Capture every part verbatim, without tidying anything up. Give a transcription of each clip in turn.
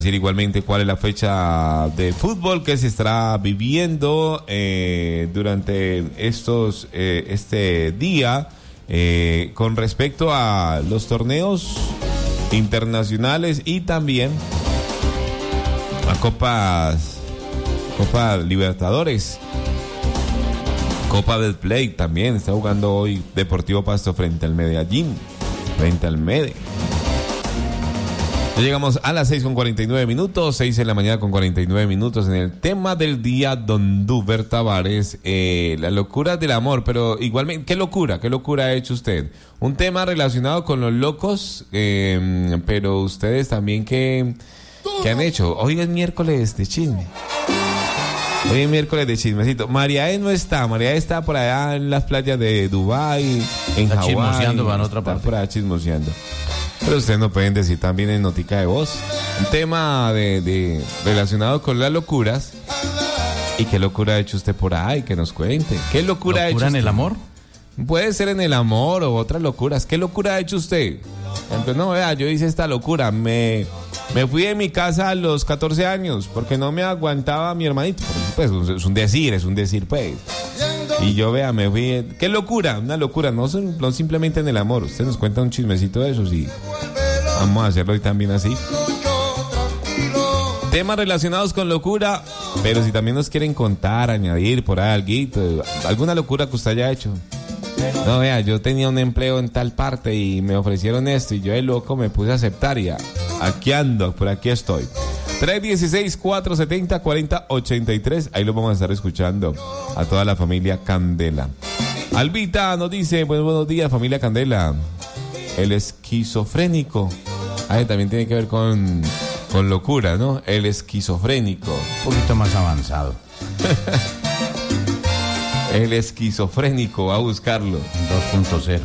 Decir igualmente cuál es la fecha de fútbol que se estará viviendo eh, durante estos eh, este día eh, con respecto a los torneos internacionales y también a Copas Copa Libertadores, Copa del Play también está jugando hoy Deportivo Pasto frente al Medellín, frente al Mede. Ya llegamos a las seis con cuarenta y nueve minutos, seis en la mañana con cuarenta y nueve minutos en el tema del día, don Duber Tavares, eh, la locura del amor, pero igualmente, ¿qué locura? ¿Qué locura ha hecho usted? Un tema relacionado con los locos, eh, pero ustedes también, ¿qué, ¿qué han hecho? Hoy es miércoles de chisme. Hoy es miércoles de chismecito. María E no está, María E está por allá en las playas de Dubái, en Hawái. Está chismoseando para otra parte. Está por allá chismoseando. Pero ustedes no pueden decir también en notica de voz. Un tema de, de relacionado con las locuras. ¿Y qué locura ha hecho usted por ahí? Que nos cuente. ¿Qué locura, ¿Locura ha hecho usted? ¿En el amor? Puede ser en el amor o otras locuras. ¿Qué locura ha hecho usted? Entonces, no, vea, yo hice esta locura. Me, me fui de mi casa a los catorce años porque no me aguantaba mi hermanito. Pues es un decir, es un decir, pues. Y yo, vea, me fui... ¡Qué locura! Una locura, no, son, no simplemente en el amor. Usted nos cuenta un chismecito de eso, sí. Vamos a hacerlo hoy también así. Temas relacionados con locura, pero si también nos quieren contar, añadir por ahí algo, alguna locura que usted haya hecho. No, vea, yo tenía un empleo en tal parte y me ofrecieron esto y yo de loco me puse a aceptar y a, aquí ando, por aquí estoy. tres uno seis, cuatro siete cero, cuatro cero ocho tres. Ahí lo vamos a estar escuchando a toda la familia Candela. Albita nos dice, pues buenos días familia Candela. El esquizofrénico. Ahí también tiene que ver con, con locura, ¿no? El esquizofrénico. Un poquito más avanzado. El esquizofrénico, va a buscarlo. dos punto cero.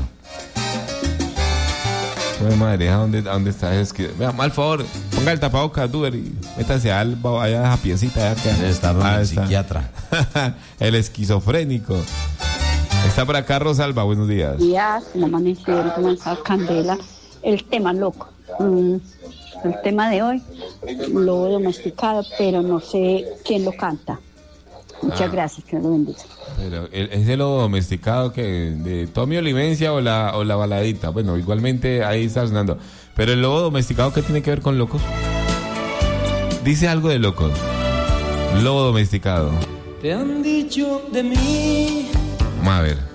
Bueno, madre, ¿a dónde, a dónde está el esquizofrénico? Vea, mal favor, ponga el tapabocas, Duber, y métase al, allá a la piecita. Allá que, Debe estar donde ah, el está. Psiquiatra. El esquizofrénico. Está por acá Rosalba, buenos días. Días, la amanecieron, comenzaba Candela. El tema loco. Mm, el tema de hoy, lobo domesticado, pero no sé quién lo canta. Muchas ah. gracias, que lo bendiga. Pero ¿es el lobo domesticado que de Tommy Olivencia o la, o la baladita? Bueno, igualmente ahí está sonando. Pero el lobo domesticado, ¿qué tiene que ver con locos? Dice algo de locos. Lobo domesticado. Te han dicho de mí. Vamos a ver.